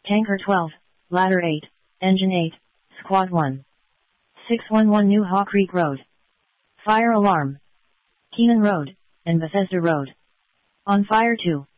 Tanker 12, Ladder 8, Engine 8, Squad 1. 611 New Haw Creek Road. Fire alarm. Keenan Road, and Bethesda Road. On fire 2.